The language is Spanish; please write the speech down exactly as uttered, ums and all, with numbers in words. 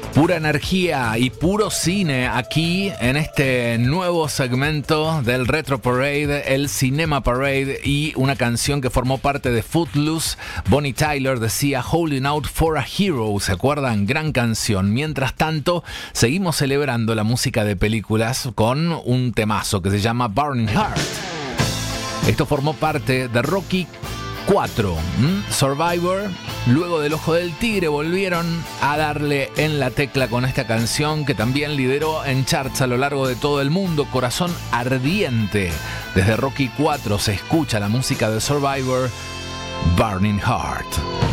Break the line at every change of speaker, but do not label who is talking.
Pura energía y puro cine aquí en este nuevo segmento del Retro Parade, el Cinema Parade, y una canción que formó parte de Footloose. Bonnie Tyler decía Holding Out for a Hero, ¿se acuerdan? Gran canción. Mientras tanto, seguimos celebrando la música de películas con un temazo que se llama Burning Heart. Esto formó parte de Rocky cuatro, ¿Mm? Survivor. Luego del Ojo del Tigre volvieron a darle en la tecla con esta canción que también lideró en charts a lo largo de todo el mundo. Corazón ardiente. Desde Rocky cuatro se escucha la música de Survivor, Burning Heart.